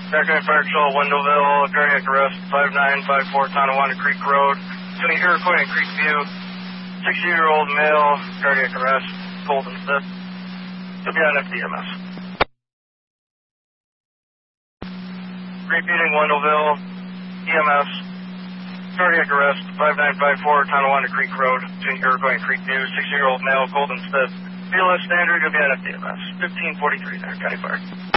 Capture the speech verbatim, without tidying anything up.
American Fire Patrol, Wendellville, cardiac arrest, five nine five four Tonawanda Creek Road, between Iroquois and Creekview, sixty-year-old male, cardiac arrest, cold and stiff. He'll be on F D M S. Repeating Wendellville, E M S, cardiac arrest, five nine five four Tonawanda Creek Road, between Iroquois and Creekview, sixty-year-old male, cold and stiff. B L S standard, you'll be on F D M S. fifteen forty-three there, County Fire.